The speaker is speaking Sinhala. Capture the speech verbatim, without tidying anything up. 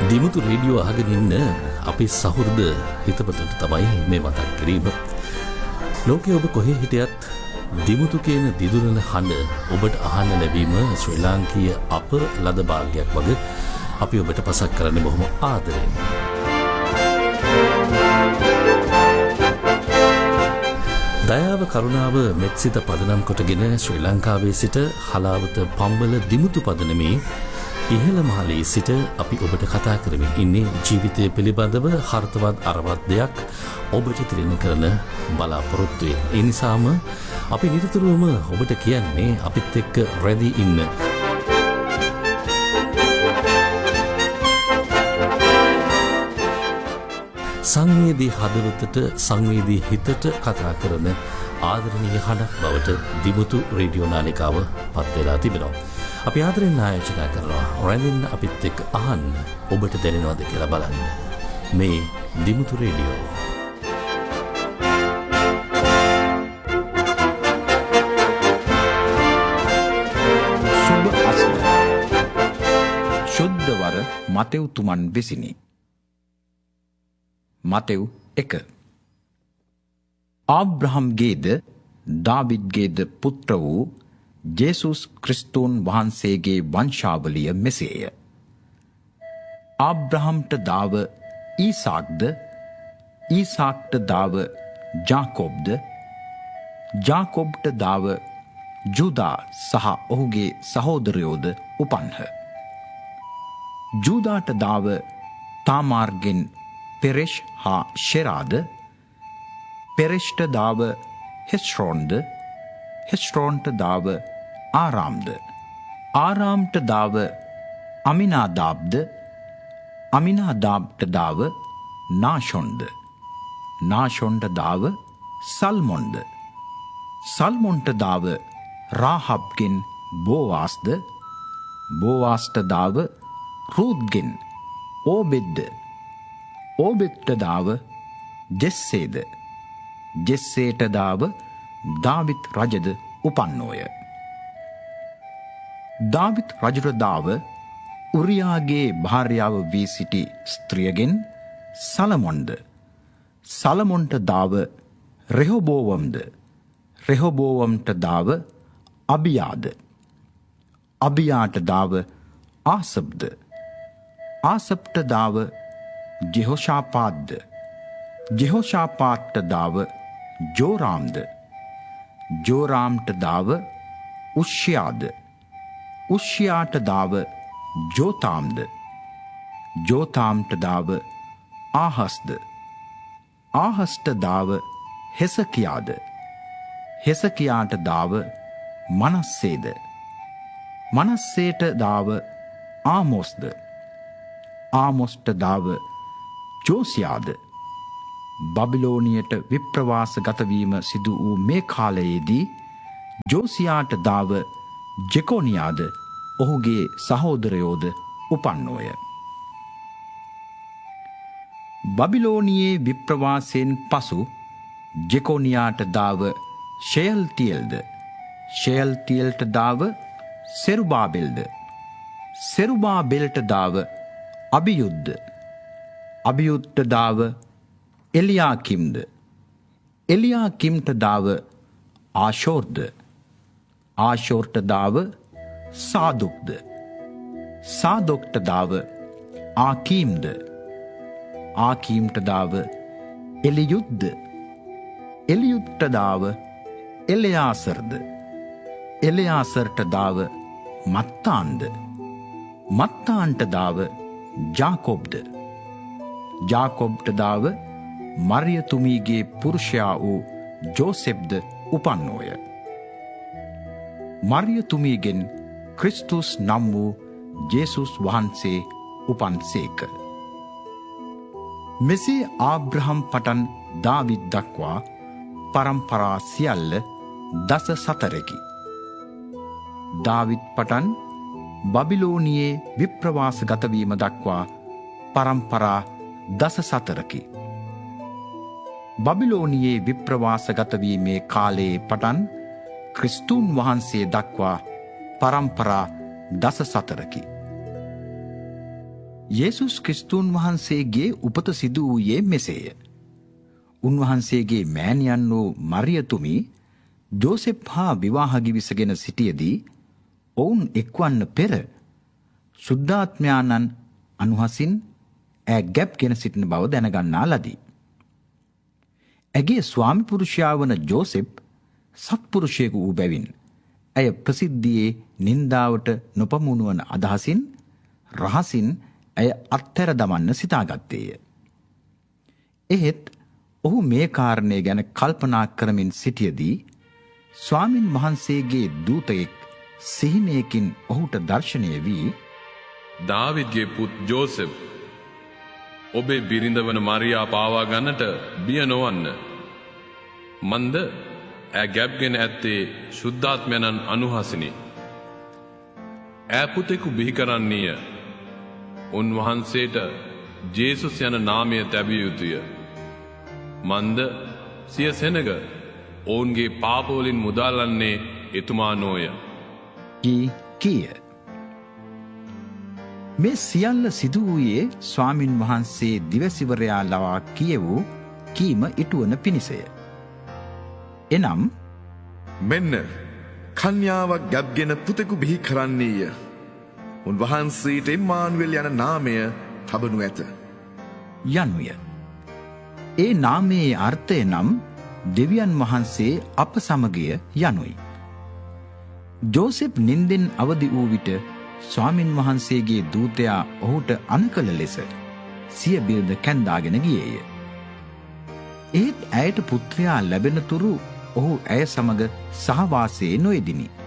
දිමුතු රේඩියෝ අහගෙන ඉන්න අපේ සහෘද හිතවතුන්ට තමයි මේ මතක් කිරීම. ලෝකයේ ඔබ කොහේ හිටියත් දිමුතු කියන දිදුලන හඬ ඔබට අහන්න ලැබීම ශ්‍රී ලාංකීය අප ලද භාග්යක් වගේ අපි ඔබට පසක් කරන්නේ බොහොම ආදරෙන්. දයාව කරුණාව මෙත්සිත පදනම් කොටගෙන ශ්‍රී ලංකාවේ සිට හලාවත පම්බල දිමුතු පදනමේ ඉහළ මහලේ සිට අපි ඔබට කතා කරමින් ඉන්නේ ජීවිතය පිළිබඳව හර්ථවත් අරවත් දෙයක් ඔබට තිරෙන කරන බලාපොරොත්තුවෙන්. ඒ නිසාම අපි නිරතුරුවම ඔබට කියන්නේ අපිත් එක්ක රැඳී ඉන්න. සංවේදී හදවතට සංවේදී හිතට කතා කරන ආදරණීය හඬක් බවට දිමුතු රේඩියෝ නාලිකාව පත් වෙලා තිබෙනවා. අපි ආදරෙන් ආයෝජනය කරනවා රැඳෙන්න අපිත් එක්ක අහන්න ඔබට දැනෙනවද කියලා බලන්න. මේ දිමුතු රේඩියෝ. සුබ අසල ශුද්ධවර මතෙව් තුමන් විසිනි. මතෙව් එක. ආබ්‍රහම්ගේද දාවිද්ගේද පුත්‍ර වූ ජේසුස් ක්‍රිස්තුන් වහන්සේගේ වංශාවලිය මෙසේය. ආබ්‍රහම්ට දාව ඊසාක්ද, ඊසාක්ට දාව ජාකොබ්ද, ජාකොබ්ට දාව ජුදා සහ ඔහුගේ සහෝදරයෝද උපන්හ. ජුදාට දාව තාමාර්ගෙන් පෙරෙෂ් හා ෂෙරාද, පෙරෙෂ්ට දාව හෙස්රෝන්ද, හෙස්රෝන්ට දාව ආරාම්ද, ආරාම්ට දාව අමිනාදාබ්ද, අමිනාදාබ්ට දාව නාෂොන්ද, නාෂොන්ට දාව සල්මොන්ද, සල්මොන්ට දාව රාහබ්ගෙන් බෝවාස්ද, බෝවාස්ට දාව රූත්ගෙන් ඕබෙද්ද, ඕබෙද්ට දාව ජෙස්සේද, ජෙස්සේට දාව දාවිත් රජද උපන්නෝය. දාවිත් රජුට දාව උරියාගේ භාර්යාව වී සිටි ස්ත්‍රියගෙන් සලමොන්ද, සලමොන්ට දාව රෙහොබෝවම්ද, රෙහොබෝවම්ට දාව අබියාද, අබියාට දාව ආසබ්ද, ආසබ්ට දාව ජෙහෝෂාපාත්ද, ජෙහෝෂාපාත්ට දාව ජෝරාම්ද, ජෝරාම්ට දාව උෂ්‍යාද, උෂ්‍යාට දාව ජෝතාම්ද, ජෝතාම්ට දාව ආහස්ද, ආහස්ට දාව හෙසකියාද, හෙසකියාට දාව මනස්සේද, මනස්සේට දාව ආමොස්ද, ආමොස්ට දාව ජෝසියාද. බබිලෝනියට විප්‍රවාස ගතවීම සිදු වූ මේ කාලයේදී ජෝසියාට දාව ජෙකොනියාද ඔහුගේ සහෝදරයෝද උපන්නෝය. බබිලෝනියේ විප්‍රවාසයෙන් පසු ජෙකොනියාට දාව ෂෙයල්තියල්ද, ෂෙයල්තියල්ට දාව සෙරුබාබෙල්ද, සෙරුබාබෙල්ට දාව අබියුද්ද, අබියුද්ට දාව එලියාකිම්ද, එලියාකිම්ට දාව ආශෝර්ද, ආශෝර්ට දාව සාදුක්ද, සාදුක්ට දාව ආකීම්ද, ආකීම්ට දාව එලියුද්ද, එලියුද්ට දාව එලයාසර්ද, එලයාසර්ට දාව මත්තාන්ද, මත්තාන්ට දාව ජාකොබ්ද, ජාකොබ්ට දාව මරියතුමීගේ පුරුෂයා වූ ජෝසෙප්ද උපන්නෝය. මරියතුමීගෙන් ක්‍රිස්තුස් නම් වූ ජේසුස් වහන්සේ උපන්සේක. මෙසේ ආබ්‍රහම් පටන් දාවිත් දක්වා පරම්පරා සියල්ල දස සතරකි. දාවිත් පටන් බබිලෝනියේ විප්‍රවාස ගතවීම දක්වා පරම්පරා දස සතරකි. බබිලෝනියේ විප්‍රවාස ගතවීමේ කාලයේ පටන් ක්‍රිස්තුන් වහන්සේ දක්වා පරම්පරා දස සතරකි. යේසුස් ක්‍රිස්තුන් වහන්සේගේ උපත සිදු වූයේ මෙසේය. උන්වහන්සේගේ මෑණියන් වූ මරියතුමි ජෝසෙප් හා විවාහ ගිවිසගෙන සිටියදී ඔවුන් එක්වන්න පෙර සුද්ධාත්මයාණන් අනුහසින් ඈ ගැබ්ගෙන සිටින බව දැනගන්නා ලදී. ඇගේ ස්වාමි පුරුෂයා වන ජෝසෙප් සත්පුරුෂයෙකු වූ බැවින් ඇය ප්‍රසිද්ධියේ නින්දාවට නොපමුණුවන අදහසින් රහසින් ඇය අත්හැර දමන්න සිතාගත්තේය. එහෙත් ඔහු මේ කාරණය ගැන කල්පනා කරමින් සිටියදී ස්වාමින් වහන්සේගේ දූතයෙක් සිහිනයකින් ඔහුට දර්ශනය වී, දාවිද්ගේ පුත් ජෝසෙප්, ඔබේ බිරිඳ වන මරියා පාවා ගන්නට බිය නොවන්න. මන්ද ඈ ගැබ්ගෙන ඇත්තේ ශුද්ධාත්මයන්න් අනුහසිනි. ඈ පුතෙකු බිහි කරන්නීය. උන්වහන්සේට ජේසුස් යන නාමය තැබිය යුතුය. මන්ද සිය සෙනග ඔවුන්ගේ පාපවලින් මුදාලන්නේ එතුමා නොය. කී කීය. මේ සියල්ල සිදු වූයේ ස්වාමින් වහන්සේ දිවසිවරයා ලවා කියවූ කීම ඉටුවන පිණිසය. එනම්, මෙන්න කන්‍යාවක් ගැබ්ගෙන පුතෙකු බිහි කරන්නේය. උන්වහන්සේට ඉම්මානුවෙල් යන නාමය තබනු ඇත යනුය. ඒ නාමයේ අර්ථය නම් දෙවියන් වහන්සේ අප සමගය යනුයි. ජෝසෙප් නින්දෙන් අවදි වූ විට ස්වාමින් වහන්සේගේ දූතයා ඔහුට අනකල ලෙස සිය බිරිඳ කැන්දාගෙන ගියේය. ඒත් ඇයට පුත්‍රයා ලැබෙන තුරු ඔහු ඇය සමග සහවාසයේ නොයෙදිනි.